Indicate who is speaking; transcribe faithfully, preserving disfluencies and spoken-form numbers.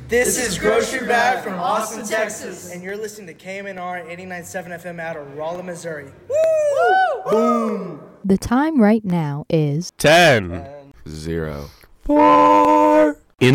Speaker 1: This is Grocery Bag from Austin, Texas. And you're listening to K M N R eighty-nine point seven F M out of Rolla, Missouri. Woo! Boom!
Speaker 2: The time right now is
Speaker 3: ten.
Speaker 1: And
Speaker 3: Zero. Four.